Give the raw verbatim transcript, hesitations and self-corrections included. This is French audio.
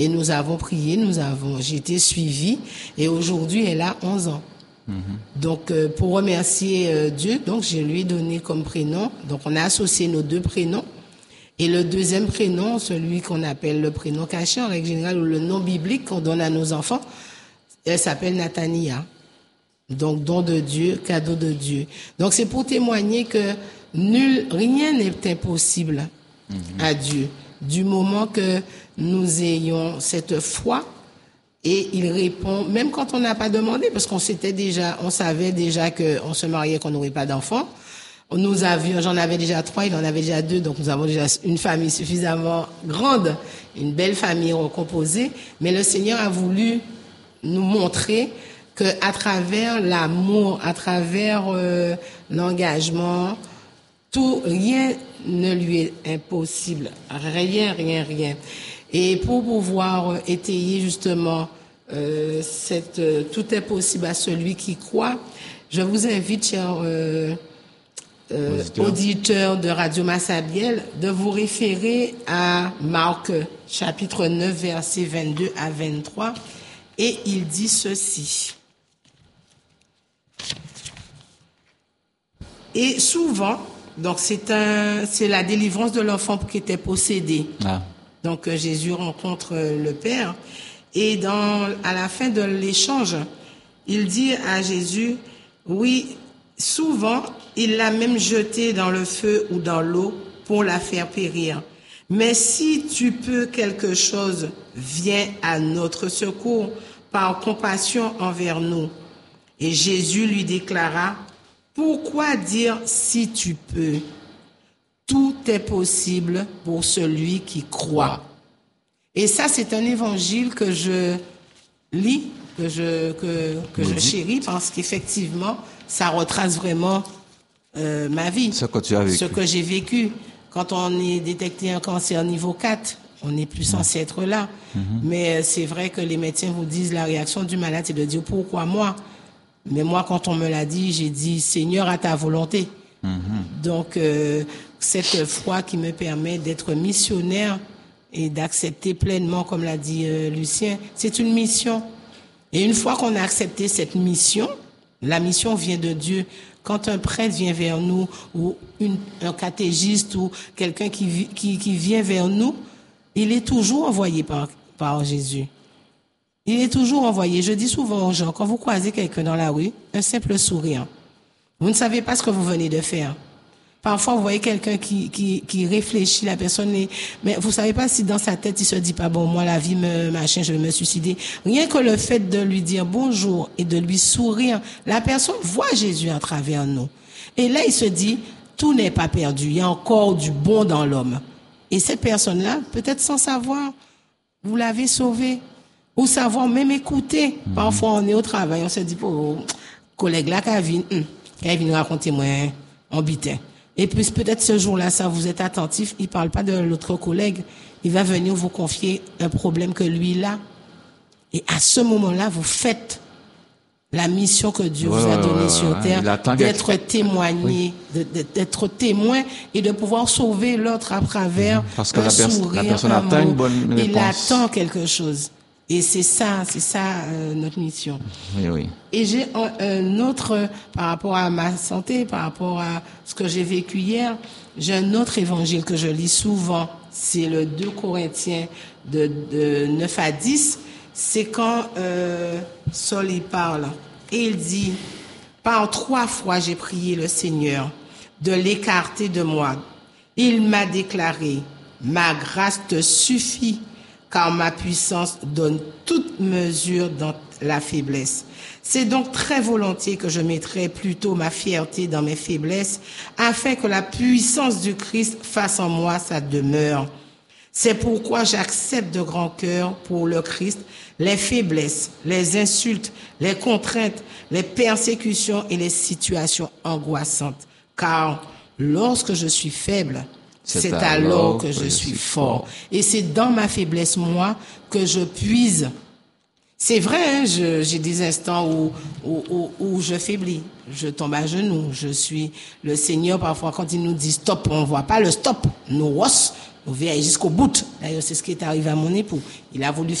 Et nous avons prié, nous avons, j'ai été suivie, et aujourd'hui, elle a onze ans. Mm-hmm. Donc, euh, pour remercier euh, Dieu, donc, je lui ai donné comme prénom. Donc, on a associé nos deux prénoms. Et le deuxième prénom, celui qu'on appelle le prénom caché, en règle générale, ou le nom biblique qu'on donne à nos enfants, elle s'appelle Nathania. Donc, don de Dieu, cadeau de Dieu. Donc, c'est pour témoigner que nul, rien n'est impossible mm-hmm. à Dieu. Du moment que nous ayons cette foi, et il répond, même quand on n'a pas demandé, parce qu'on s'était déjà, on savait déjà qu'on se mariait, qu'on n'aurait pas d'enfants. Nous avions, j'en avais déjà trois, il en avait déjà deux, donc nous avons déjà une famille suffisamment grande, une belle famille recomposée. Mais le Seigneur a voulu nous montrer que à travers l'amour, à travers euh, l'engagement, tout, rien ne lui est impossible. Rien, rien, rien. Et pour pouvoir étayer justement euh, cette euh, tout est possible à celui qui croit, je vous invite, chers euh, euh, auditeur. auditeurs de Radio Massabielle, de vous référer à Marc chapitre neuf, versets vingt-deux à vingt-trois, et il dit ceci. Et souvent, donc c'est un, c'est la délivrance de l'enfant qui était possédé. Ah. Donc euh, Jésus rencontre euh, le Père, et dans à la fin de l'échange, il dit à Jésus, oui, souvent il l'a même jeté dans le feu ou dans l'eau pour la faire périr. Mais si tu peux quelque chose, viens à notre secours par compassion envers nous. Et Jésus lui déclara, pourquoi dire si tu peux? Tout est possible pour celui qui croit. Et ça, c'est un évangile que je lis, que je, que, que je chéris, parce qu'effectivement, ça retrace vraiment euh, ma vie. Ce que tu as vécu. Ce que j'ai vécu. Quand on est détecté un cancer niveau quatre, on n'est plus censé mmh. être là. Mmh. Mais c'est vrai que les médecins vous disent, la réaction du malade, c'est de dire, pourquoi moi? Mais moi, quand on me l'a dit, j'ai dit, Seigneur, à ta volonté. Mmh. Donc, euh, cette foi qui me permet d'être missionnaire et d'accepter pleinement, comme l'a dit euh, Lucien, c'est une mission. Et une fois qu'on a accepté cette mission, la mission vient de Dieu. Quand un prêtre vient vers nous, ou une, un catéchiste, ou quelqu'un qui, qui, qui vient vers nous, il est toujours envoyé par, par Jésus. Il est toujours envoyé. Je dis souvent aux gens, quand vous croisez quelqu'un dans la rue, un simple sourire. Vous ne savez pas ce que vous venez de faire. Parfois, vous voyez quelqu'un qui, qui, qui réfléchit, la personne est, mais vous savez pas si dans sa tête, il se dit pas, bon, moi, la vie me, machin, je vais me suicider. Rien que le fait de lui dire bonjour et de lui sourire, la personne voit Jésus à travers nous. Et là, il se dit, tout n'est pas perdu. Il y a encore du bon dans l'homme. Et cette personne-là, peut-être sans savoir, vous l'avez sauvé. Ou savoir même écouter. Mmh. Parfois, on est au travail, on se dit, oh, collègue là, Kevin, hum, Kevin, racontez-moi, on bitait. Et puis peut-être ce jour-là, ça vous êtes attentif, il parle pas de l'autre collègue, il va venir vous confier un problème que lui il a. Et à ce moment-là, vous faites la mission que Dieu ouais, vous a donnée ouais, sur ouais, terre, d'être témoigné, oui. de, d'être témoin et de pouvoir sauver l'autre à travers Parce que un la, pers- sourire, la personne un attend mot. une bonne réponse. Il attend quelque chose. Et c'est ça, c'est ça euh, notre mission. Oui, oui. Et j'ai un, un autre, euh, par rapport à ma santé, par rapport à ce que j'ai vécu hier, j'ai un autre évangile que je lis souvent. C'est le deux Corinthiens de, de neuf à dix. C'est quand euh, Saul y parle. Et il dit, par trois fois j'ai prié le Seigneur de l'écarter de moi. Il m'a déclaré, ma grâce te suffit, car ma puissance donne toute mesure dans la faiblesse. C'est donc très volontiers que je mettrai plutôt ma fierté dans mes faiblesses, afin que la puissance du Christ fasse en moi sa demeure. C'est pourquoi j'accepte de grand cœur pour le Christ les faiblesses, les insultes, les contraintes, les persécutions et les situations angoissantes. Car lorsque je suis faible, C'est, c'est alors, alors que, que je, je suis fort. fort. Et c'est dans ma faiblesse, moi, que je puise. C'est vrai, hein, je, j'ai des instants où, où, où, où je faiblis. Je tombe à genoux. Je suis le Seigneur, parfois, quand il nous dit stop, on voit pas le stop. Nous, On veut aller jusqu'au bout. D'ailleurs, c'est ce qui est arrivé à mon époux. Il a voulu